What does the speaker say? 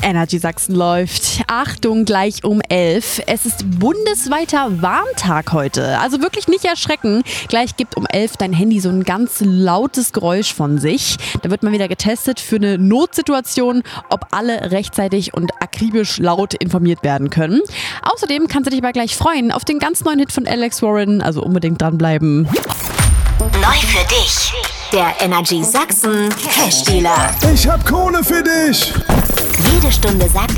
Energy Sachsen läuft. Achtung, gleich um 11. Es ist bundesweiter Warntag heute. Also wirklich nicht erschrecken. Gleich gibt um 11 dein Handy so ein ganz lautes Geräusch von sich. Da wird mal wieder getestet für eine Notsituation, ob alle rechtzeitig und akribisch laut informiert werden können. Außerdem kannst du dich aber gleich freuen auf den ganz neuen Hit von Alex Warren. Also unbedingt dranbleiben. Neu für dich. Der Energy Sachsen Cash Dealer. Ich hab Kohle für dich. Jede Stunde sagt